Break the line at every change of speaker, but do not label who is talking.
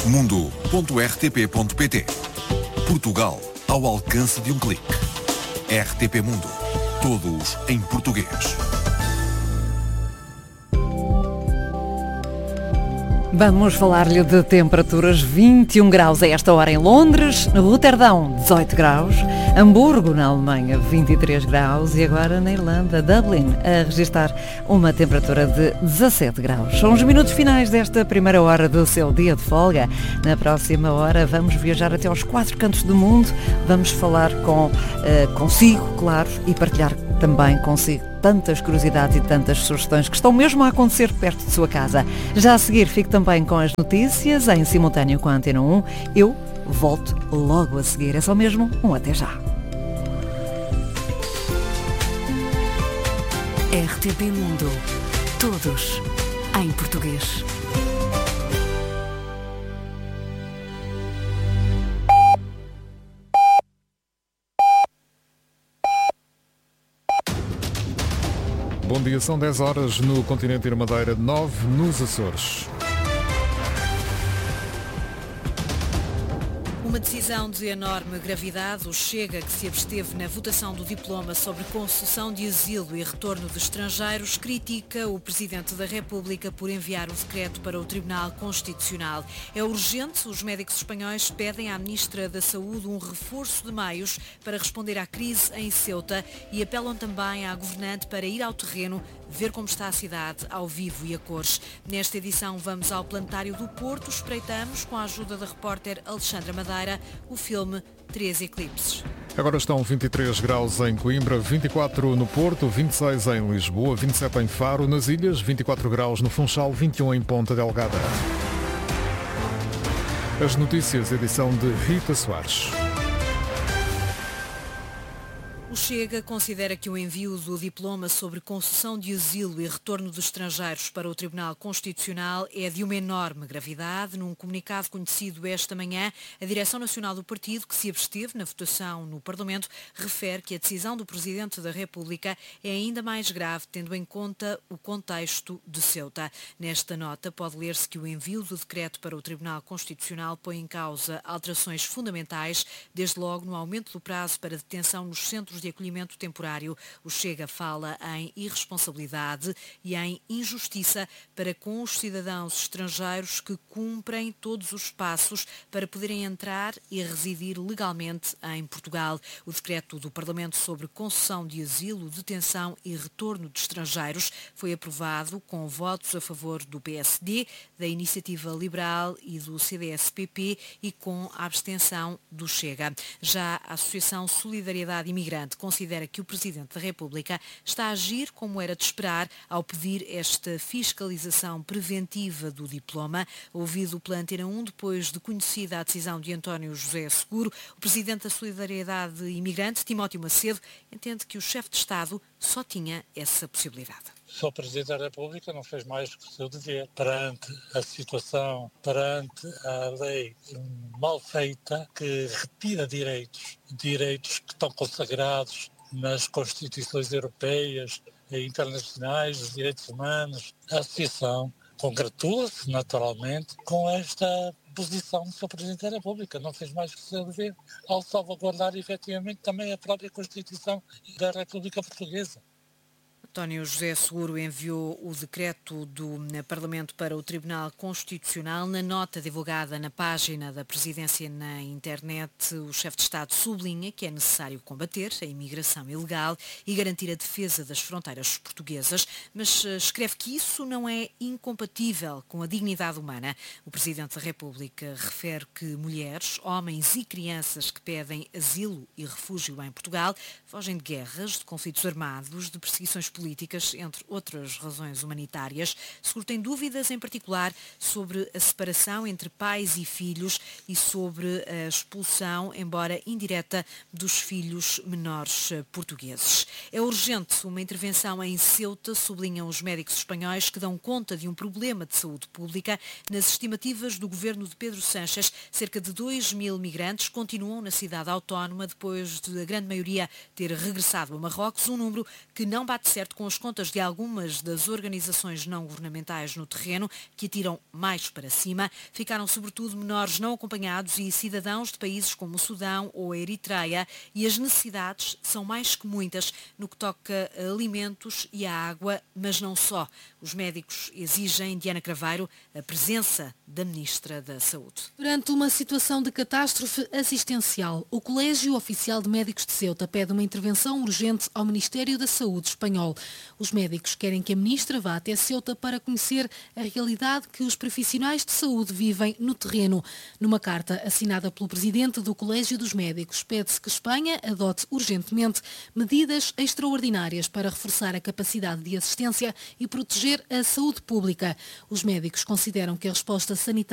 Mundo.rtp.pt. Portugal ao alcance de um clique. RTP Mundo. Todos em português.
Vamos falar-lhe de temperaturas. 21 graus a esta hora em Londres, no Roterdão 18 graus, Hamburgo na Alemanha 23 graus e agora na Irlanda, Dublin, a registrar uma temperatura de 17 graus. São os minutos finais desta primeira hora do seu dia de folga. Na próxima hora vamos viajar até aos 4 cantos do mundo, vamos falar consigo, claro, e partilhar também consigo tantas curiosidades e tantas sugestões que estão mesmo a acontecer perto de sua casa. Já a seguir, fique também com as notícias em simultâneo com a Antena 1. Eu volto logo a seguir. É só mesmo um até já.
RTP Mundo. Todos em português.
Bom dia, são 10 horas no continente e na Madeira, 9 nos Açores.
Uma decisão de enorme gravidade. O Chega, que se absteve na votação do diploma sobre concessão de asilo e retorno de estrangeiros, critica o Presidente da República por enviar o decreto para o Tribunal Constitucional. É urgente. Os médicos espanhóis pedem à Ministra da Saúde um reforço de meios para responder à crise em Ceuta e apelam também à governante para ir ao terreno ver como está a cidade ao vivo e a cores. Nesta edição vamos ao Planetário do Porto, espreitamos, com a ajuda da repórter Alexandra Madeira, o filme Três Eclipses.
Agora estão 23 graus em Coimbra, 24 no Porto, 26 em Lisboa, 27 em Faro, nas Ilhas, 24 graus no Funchal, 21 em Ponta Delgada. As notícias, edição de Rita Soares.
O Chega considera que o envio do diploma sobre concessão de asilo e retorno de estrangeiros para o Tribunal Constitucional é de uma enorme gravidade. Num comunicado conhecido esta manhã, a Direção Nacional do Partido, que se absteve na votação no Parlamento, refere que a decisão do Presidente da República é ainda mais grave, tendo em conta o contexto de Ceuta. Nesta nota, pode ler-se que o envio do decreto para o Tribunal Constitucional põe em causa alterações fundamentais, desde logo no aumento do prazo para detenção nos centros de acolhimento temporário. O Chega fala em irresponsabilidade e em injustiça para com os cidadãos estrangeiros que cumprem todos os passos para poderem entrar e residir legalmente em Portugal. O decreto do Parlamento sobre concessão de asilo, detenção e retorno de estrangeiros foi aprovado com votos a favor do PSD, da Iniciativa Liberal e do CDS-PP e com a abstenção do Chega. Já a Associação Solidariedade Imigrante considera que o Presidente da República está a agir como era de esperar ao pedir esta fiscalização preventiva do diploma. Ouvido pela Antena 1, depois de conhecida a decisão de António José Seguro, o Presidente da Solidariedade Imigrante, Timóteo Macedo, entende que o chefe de Estado só tinha essa possibilidade.
O Sr. Presidente da República não fez mais que o seu dever perante a situação, perante a lei mal feita que retira direitos que estão consagrados nas constituições europeias e internacionais, os direitos humanos. A Associação congratula-se naturalmente com esta posição do Sr. Presidente da República. Não fez mais que o seu dever ao salvaguardar efetivamente também a própria Constituição da República Portuguesa.
António José Seguro enviou o decreto do Parlamento para o Tribunal Constitucional. Na nota divulgada na página da Presidência na internet, o chefe de Estado sublinha que é necessário combater a imigração ilegal e garantir a defesa das fronteiras portuguesas, mas escreve que isso não é incompatível com a dignidade humana. O Presidente da República refere que mulheres, homens e crianças que pedem asilo e refúgio em Portugal fogem de guerras, de conflitos armados, de perseguições políticas, entre outras razões humanitárias. Seguro tem dúvidas, em particular, sobre a separação entre pais e filhos e sobre a expulsão, embora indireta, dos filhos menores portugueses. É urgente uma intervenção em Ceuta, sublinham os médicos espanhóis, que dão conta de um problema de saúde pública. Nas estimativas do governo de Pedro Sánchez, cerca de 2.000 migrantes continuam na cidade autónoma depois de a grande maioria ter regressado a Marrocos, um número que não bate certo acordo com as contas de algumas das organizações não governamentais no terreno, que atiram mais para cima, ficaram sobretudo menores não acompanhados e cidadãos de países como o Sudão ou a Eritreia, e as necessidades são mais que muitas no que toca a alimentos e a água, mas não só. Os médicos exigem, Diana Craveiro, a presença da Ministra da Saúde.
Perante uma situação de catástrofe assistencial, o Colégio Oficial de Médicos de Ceuta pede uma intervenção urgente ao Ministério da Saúde espanhol. Os médicos querem que a Ministra vá até Ceuta para conhecer a realidade que os profissionais de saúde vivem no terreno. Numa carta assinada pelo Presidente do Colégio dos Médicos, pede-se que Espanha adote urgentemente medidas extraordinárias para reforçar a capacidade de assistência e proteger a saúde pública. Os médicos consideram que a resposta sanitária